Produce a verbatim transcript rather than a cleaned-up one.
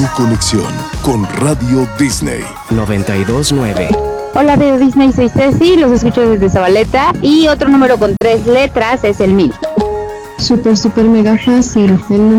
Tu conexión con Radio Disney noventa y dos nueve. Hola Radio Disney, soy Ceci, los escucho desde Zabaleta y otro número con tres letras es el mil. Super, super mega fácil. El número